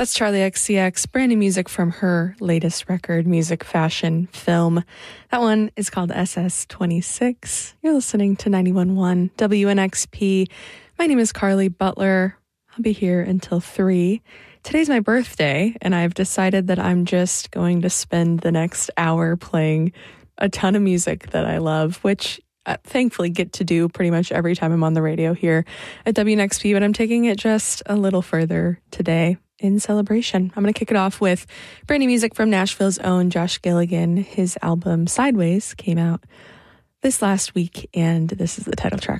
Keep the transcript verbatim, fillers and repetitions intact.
That's Charlie X C X, brand new music from her latest record, Music, Fashion, Film. That one is called S S twenty-six. You're listening to ninety-one point one W N X P. My name is Carly Butler. I'll be here until three. Today's my birthday, and I've decided that I'm just going to spend the next hour playing a ton of music that I love, which I thankfully get to do pretty much every time I'm on the radio here at W N X P, but I'm taking it just a little further today in celebration. I'm going to kick it off with brand new music from Nashville's own Josh Gilligan. His album Sideways came out this last week, and this is the title track.